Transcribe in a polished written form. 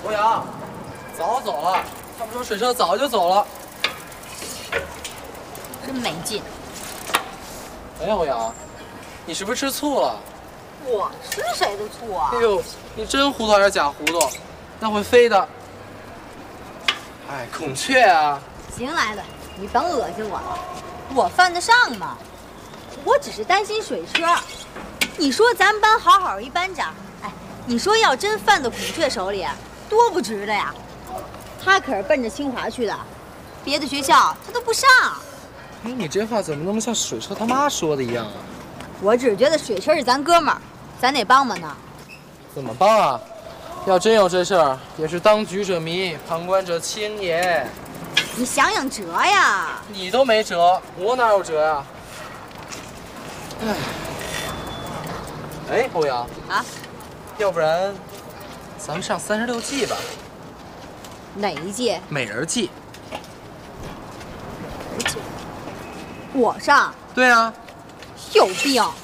欧阳，早走了，他们说水车早就走了。 真没劲。 哎，欧阳，你是不是吃醋了？ 我吃谁的醋啊？ 哎呦，你真糊涂还是假糊涂？那会飞的。哎，孔雀啊！ 行来的，你甭恶心我了，我犯得上吗？我只是担心水车。你说咱班好好一班长，哎，你说要真犯到孔雀手里，多不值得呀！他可是奔着清华去的，别的学校他都不上。 哎，你这话怎么那么像水车他妈说的一样啊？ 我只是觉得水车是咱哥们儿，咱得帮帮他。 怎么帮啊？要真有这事儿，也是当局者迷，旁观者清也。 你想想辙呀！ 你都没辙，我哪有辙呀？哎，欧阳啊， 要不然咱们上36计吧？ 哪一届？ 美人计。 我上？ 对啊。 有病！